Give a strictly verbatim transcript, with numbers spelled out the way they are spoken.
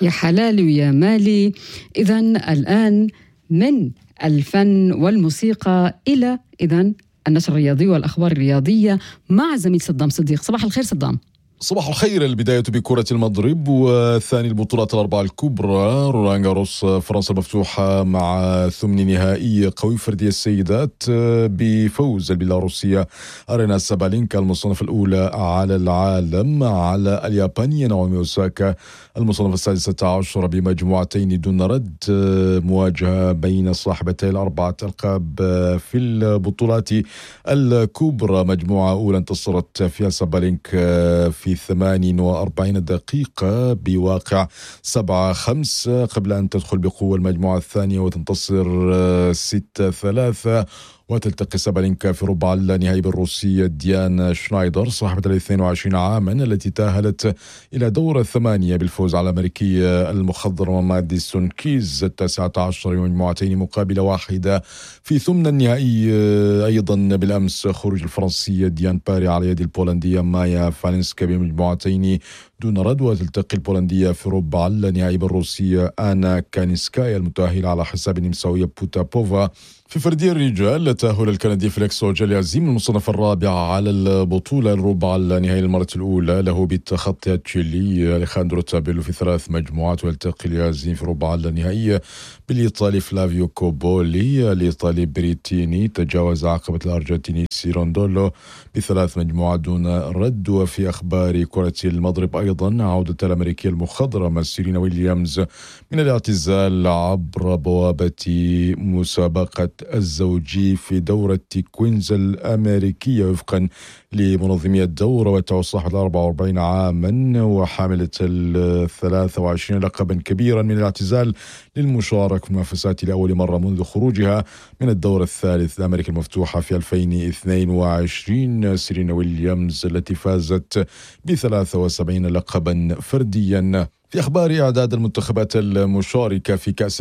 يا حلالي ويا مالي. إذن الآن من الفن والموسيقى إلى إذن النشر الرياضي والأخبار الرياضية مع زميل صدام صديق. صباح الخير صدام. صباح الخير. البداية بكرة المضرب وثاني البطولات الأربعة الكبرى. رولان غاروس فرنسا المفتوحة مع ثمن نهائي قوي فردي السيدات بفوز البيلاروسية أرينا سابالينكا المصنف الأولى على العالم على اليابانية ناومي أوساكا المصنف السادسة عشر بمجموعتين دون رد. مواجهة بين صاحبتي الأربعة ألقاب في البطولات الكبرى. مجموعة أولى انتصرت فيها سابالينكا في ثمانية وأربعين دقيقة بواقع سبعة خمسة قبل أن تدخل بقوة المجموعة الثانية وتنتصر ستة ثلاثة وتلتقي سابالينكا في ربع النهائي بالروسية ديان شنايدر صاحبة الاثنين وعشرين عاما التي تأهلت إلى دور الثمانية بالفوز على الأمريكية المخضرمة ماديسون كيز التاسعة عشر بمجموعتين مقابل واحدة. في ثمن النهائي أيضا بالأمس خروج الفرنسية ديان باري على يد البولندية مايا فالنسكا بمجموعتين دون رد. وتلتقي البولندية في ربع النهائي بالروسية آنا كانيسكايا المتأهلة على حساب النمساوية بوتابوفا. في فردي الرجال تأهل الكندي فليكس أوجاليازيم المصنف الرابع على البطولة الربع النهائي المرة الأولى له بالتخطي تشيلي أليخاندرو تابيلو في ثلاث مجموعات. ويلتقي اليازيم في ربع النهائي بالإيطالي فلافيو كوبولي. الإيطالي بريتيني تجاوز عقبة الأرجنتيني سيروندولو بثلاث مجموعات دون رد. وفي أخبار كرة المضرب أيضا عودة الأمريكية المخضرمة سيرينا ويليامز من الاعتزال عبر بوابة مسابقة الزوجي في دورة كوينز الأمريكية وفقا لمنظمي الدورة. وتعود صاحبة الأربعة وأربعين عاما وحاملة الثلاثة وعشرين لقبا كبيرا من الاعتزال للمشاركة في المنافسات لأول مرة منذ خروجها من الدورة الثالث لأمريكا المفتوحة في ألفين واثنين وعشرين. سيرينا ويليامز التي فازت بثلاثة وسبعين لقبا فرديا. في أخبار إعداد المنتخبات المشاركة في كأس